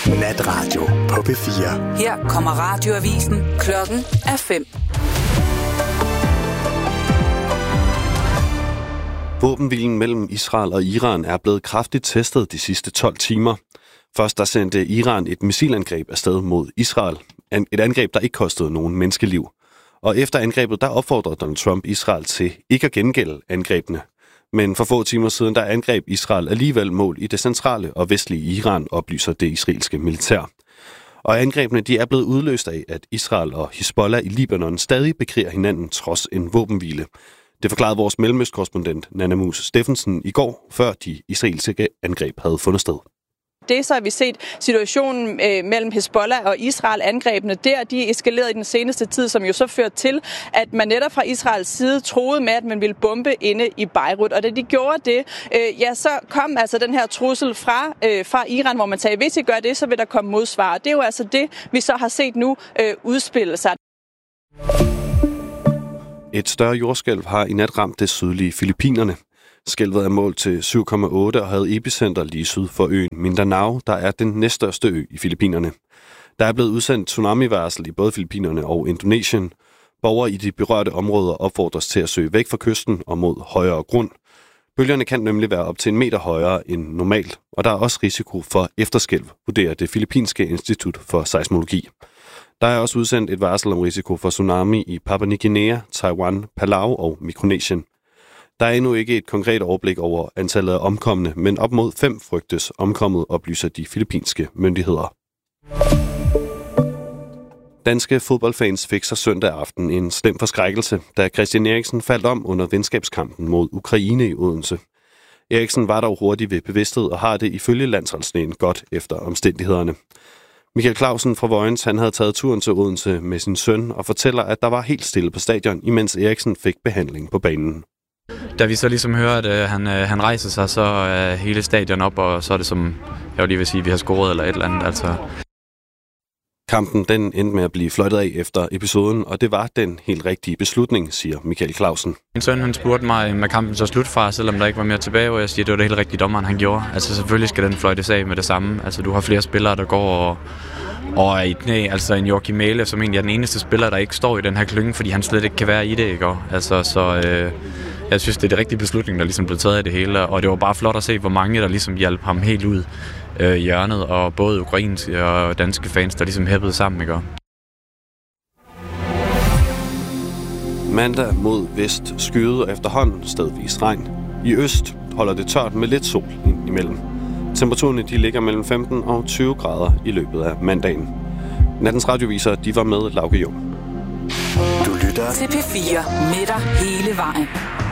Natradio på P4. Her kommer radioavisen. Klokken er 5. Våbenhvilen mellem Israel og Iran er blevet kraftigt testet de sidste 12 timer. Først der sendte Iran et missilangreb afsted mod Israel. Et angreb, der ikke kostede nogen menneskeliv. Og efter angrebet, der opfordrede Donald Trump Israel til ikke at gengælde angrebene. Men for få timer siden, der angreb Israel alligevel mål i det centrale og vestlige Iran, oplyser det israelske militær. Og angrebene, de er blevet udløst af, at Israel og Hizbollah i Libanon stadig bekriger hinanden trods en våbenhvile. Det forklarede vores mellemøstkorrespondent Nanna Muse Steffensen i går, før de israelske angreb havde fundet sted. Det så har vi set situationen mellem Hizbollah og Israel, angrebene der, de eskalerede i den seneste tid, som jo så førte til, at man netop fra Israels side troede med, at man ville bombe inde i Beirut. Og da de gjorde det, så kom altså den her trussel fra Iran, hvor man sagde, hvis I gør det, så vil der komme modsvar. Det er jo altså det, vi så har set nu udspille sig. Et større jordskælv har i nat ramt det sydlige Filippinerne. Skælvet er målt til 7,8 og havde epicenter lige syd for øen Mindanao, der er den næststørste ø i Filippinerne. Der er blevet udsendt tsunami-varsel i både Filippinerne og Indonesien. Borgere i de berørte områder opfordres til at søge væk fra kysten og mod højere grund. Bølgerne kan nemlig være op til 1 meter højere end normalt, og der er også risiko for efterskælv, vurderer det Filippinske Institut for Seismologi. Der er også udsendt et varsel om risiko for tsunami i Papua Ny Guinea, Taiwan, Palau og Mikronesien. Der er endnu ikke et konkret overblik over antallet af omkomne, men op mod 5 frygtes omkommet, oplyser de filippinske myndigheder. Danske fodboldfans fik sig søndag aften en slem forskrækkelse, da Christian Eriksen faldt om under venskabskampen mod Ukraine i Odense. Eriksen var dog hurtigt ved bevidsthed og har det ifølge landsholdslægen godt efter omstændighederne. Michael Clausen fra Vojens, han havde taget turen til Odense med sin søn og fortæller, at der var helt stille på stadion, imens Eriksen fik behandling på banen. Da vi så ligesom hører, at han rejser sig, så er hele stadion op, og så er det som, jeg vil lige vil sige, vi har scoret eller et eller andet. Altså. Kampen den endte med at blive fløjtet af efter episoden, og det var den helt rigtige beslutning, siger Michael Clausen. Min søn han spurgte mig, med kampen så slut fra, selvom der ikke var mere tilbage, og jeg siger, at det var det helt rigtige dommeren, han gjorde. Altså selvfølgelig skal den fløjtes af med det samme. Altså du har flere spillere, der går og er i knæ, altså en Joachim Mæhle, som egentlig er den eneste spiller, der ikke står i den her klynge, fordi han slet ikke kan være i det, ikke? Altså så... Jeg synes, det er det rigtige beslutning, der ligesom blev taget af det hele, og det var bare flot at se, hvor mange der ligesom hjalp ham helt ud i hjørnet, og både ukrainske og danske fans, der ligesom hæppede sammen, ikke? Mandag mod vest skyet og efterhånden stedvis regn. I øst holder det tørt med lidt sol ind imellem. Temperaturerne de ligger mellem 15 og 20 grader i løbet af mandagen. Nattens radioviser, de var med Lauke Jung. Du lytter til P4 med dig hele vejen.